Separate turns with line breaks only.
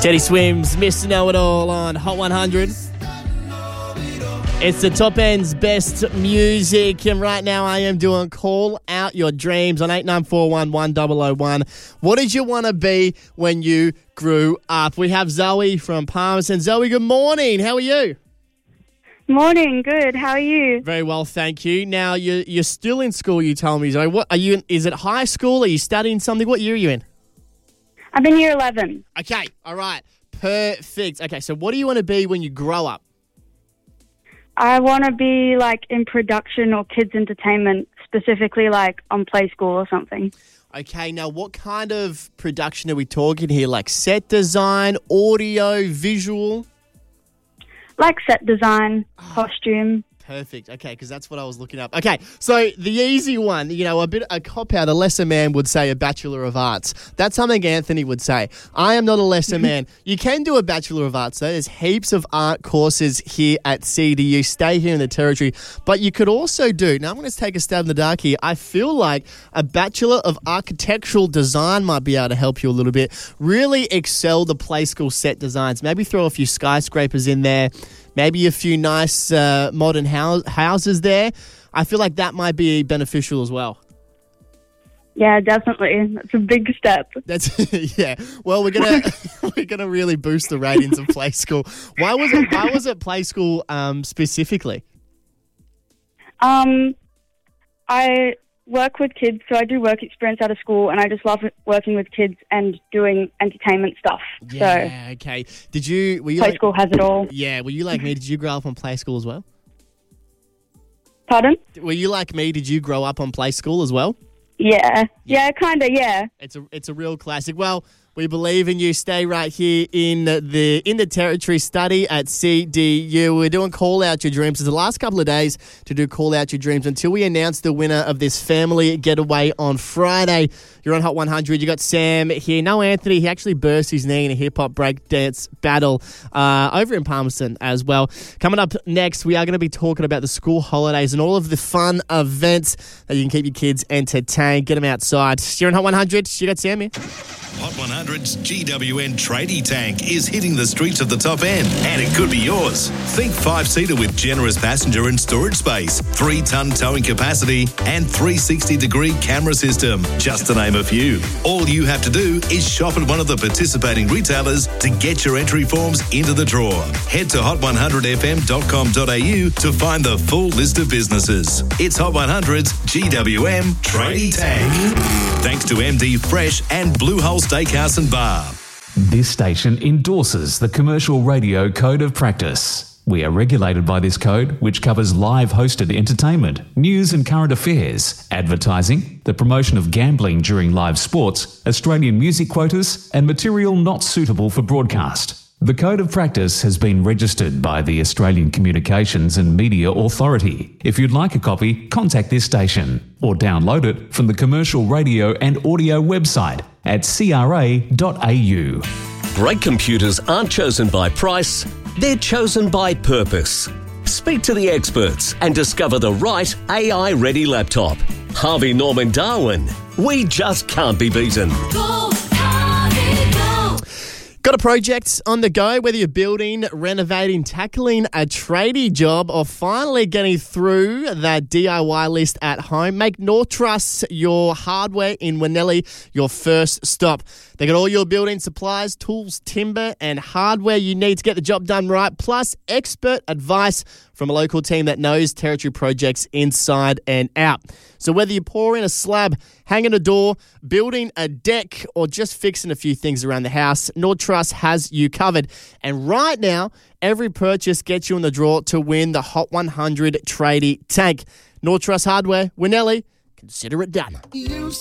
Teddy Swims, Mr. Know-It-All on Hot 100. It's the top end's best music, and right now I am doing Call Out Your Dreams on 8941 1001. What did you want to be when you grew up? We have Zoe from Palmerston. Zoe, good morning. How are you?
Morning, good. How are you?
Very well, thank you. Now, you're still in school, you told me, Zoe. What are you in? Is it high school? Are you studying something? What year are you in?
I'm in year 11.
Okay, all right. Perfect. Okay, so what do you want to be when you grow up?
I want to be like in production or kids entertainment, specifically like on Play School or something.
Okay, now what kind of production are we talking here? Like set design, audio, visual?
Like set design, costume.
Perfect. Okay, because that's what I was looking up. Okay, so the easy one, a cop-out, a lesser man would say a Bachelor of Arts. That's something Anthony would say. I am not a lesser man. You can do a Bachelor of Arts, though. There's heaps of art courses here at CDU. Stay here in the Territory. But you could also do, now I'm going to take a stab in the dark here, I feel like a Bachelor of Architectural Design might be able to help you a little bit. Really excel the Play School set designs. Maybe throw a few skyscrapers in there. Maybe a few nice modern houses there. I feel like that might be beneficial as well.
Yeah, definitely. That's a big step.
Yeah. Well, we're gonna really boost the ratings of Play School. Why was it Play School specifically?
I work with kids, so I do work experience out of school, and I just love working with kids and doing entertainment stuff.
Yeah, okay. Were you
Play School has it all.
Yeah, were you like me? Did you grow up on Play School as well?
Pardon?
Were you like me? Did you grow up on Play School as well?
Yeah, kind of, yeah.
It's a real classic. Well, we believe in you. Stay right here in the Territory. Study at CDU. We're doing Call Out Your Dreams. It's the last couple of days to do Call Out Your Dreams until we announce the winner of this family getaway on Friday. You're on Hot 100. You got Sam here. No, Anthony. He actually burst his knee in a hip-hop breakdance battle over in Palmerston as well. Coming up next, we are going to be talking about the school holidays and all of the fun events that you can keep your kids entertained. Get them outside. You're on Hot 100. You got Sam here.
Hot 100's GWN Tradie Tank is hitting the streets of the top end, and it could be yours. Think 5-seater with generous passenger and storage space, 3-ton towing capacity, and 360-degree camera system, just to name a few. All you have to do is shop at one of the participating retailers to get your entry forms into the draw. Head to hot100fm.com.au to find the full list of businesses. It's Hot 100's GWM Tradie Tank. Thanks to MD Fresh and Blue Hole Steakhouse and Bar.
This station endorses the Commercial Radio Code of Practice. We are regulated by this code, which covers live hosted entertainment, news and current affairs, advertising, the promotion of gambling during live sports, Australian music quotas, and material not suitable for broadcast. The Code of Practice has been registered by the Australian Communications and Media Authority. If you'd like a copy, contact this station or download it from the Commercial Radio and Audio website at cra.au.
Great computers aren't chosen by price, they're chosen by purpose. Speak to the experts and discover the right AI-ready laptop. Harvey Norman Darwin. We just can't be beaten.
Go, Harvey, go.
Got a project on the go, whether you're building, renovating, tackling a tradie job, or finally getting through that DIY list at home? Make North Trust your hardware in Winnelli your first stop. They got all your building supplies, tools, timber, and hardware you need to get the job done right, plus expert advice from a local team that knows Territory projects inside and out. So whether you're pouring a slab, hanging a door, building a deck, or just fixing a few things around the house, North Trust has you covered. And right now, every purchase gets you in the draw to win the Hot 100 Tradie Tank. North Trust Hardware, Winnelli, consider it done.